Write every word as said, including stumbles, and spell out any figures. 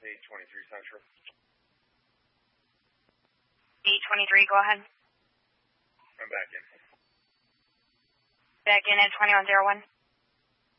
eight twenty-three Central. eight twenty-three, go ahead. I'm back in. Back in at twenty-one oh one.